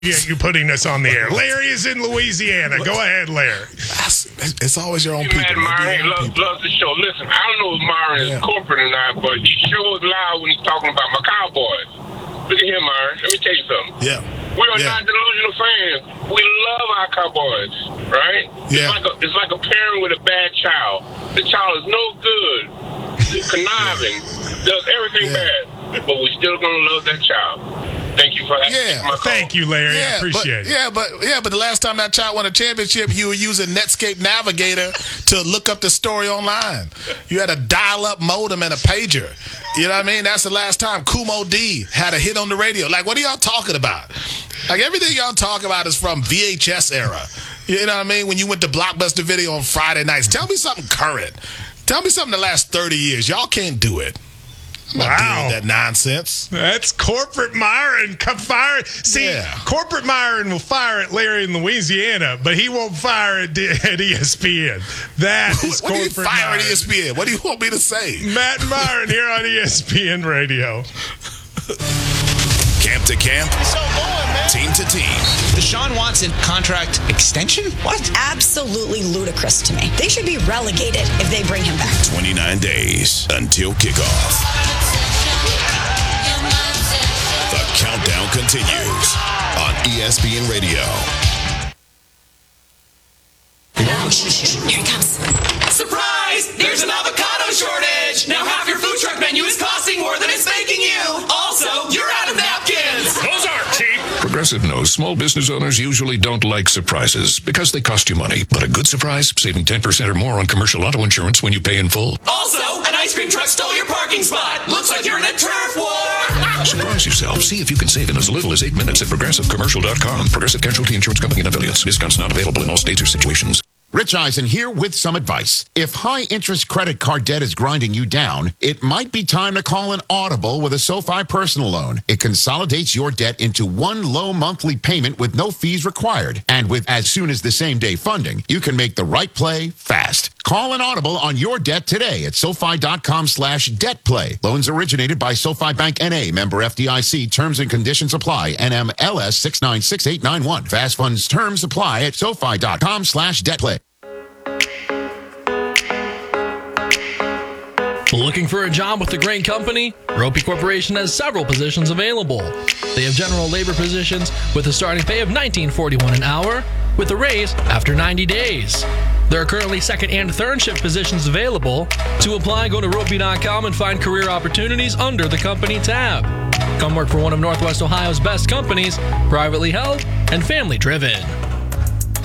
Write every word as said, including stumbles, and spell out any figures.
appreciate you putting us on the air. Larry is in Louisiana. Go ahead, Larry. That's, it's always your own people. Man, Myron loves, loves the show. Listen, I don't know if Myron Yeah. is corporate or not, but he sure is loud when he's talking about my Cowboys. Look at him, Myron. Let me tell you something. Yeah. We are Yeah. not delusional fans. We love our Cowboys, right? Yeah. It's like, a, it's like a parent with a bad child. The child is no good, conniving, does everything Yeah. bad, but we're still going to love that child. Thank you for that. Yeah. My call. Thank you, Larry. I Yeah, appreciate but, it. yeah, but yeah, but the last time that child won a championship, you were using Netscape Navigator to look up the story online. You had a dial-up modem and a pager. You know what I mean? That's the last time Kumo D had a hit on the radio. Like, what are y'all talking about? Like, everything y'all talk about is from V H S era. You know what I mean? When you went to Blockbuster Video on Friday nights. Tell me something current. Tell me something the last thirty years. Y'all can't do it. I'm not Wow. dealing with that nonsense. That's corporate Myron. Come fire. See, Yeah. corporate Myron will fire at Larry in Louisiana, but he won't fire at, at E S P N. That is What do you corporate fire Myron. at E S P N? What do you want me to say? Matt Myron here on E S P N Radio. Camp to camp, team to team. Deshaun Watson contract extension? What? Absolutely ludicrous to me. They should be relegated if they bring him back. twenty-nine days until kickoff. The countdown continues on E S P N Radio. Here he comes. Surprise! There's an avocado shortage! Now half your food truck menu is costing more than it's making you! Also, you're out of napkins! Those aren't cheap. Progressive knows small business owners usually don't like surprises because they cost you money. But a good surprise, saving ten percent or more on commercial auto insurance when you pay in full. Also, an ice cream truck stole your parking spot! Looks like you're in a turf war! Surprise yourself. See if you can save in as little as eight minutes at progressive commercial dot com. Progressive Casualty Insurance Company and affiliates. Discounts not available in all states or situations. Rich Eisen here with some advice. If high-interest credit card debt is grinding you down, it might be time to call an Audible with a SoFi personal loan. It consolidates your debt into one low monthly payment with no fees required. And with as soon as the same-day funding, you can make the right play fast. Call an Audible on your debt today at SoFi.com slash debt play. Loans originated by SoFi Bank N A, member F D I C. Terms and conditions apply. N M L S six nine six eight nine one. Fast funds terms apply at SoFi.com slash debt play. Looking for a job with a great company? Ropey Corporation has several positions available. They have general labor positions with a starting pay of nineteen forty-one an hour with a raise after ninety days. There are currently second and third shift positions available. To apply, go to ropey dot com and find career opportunities under the company tab. Come work for one of Northwest Ohio's best companies, privately held and family driven.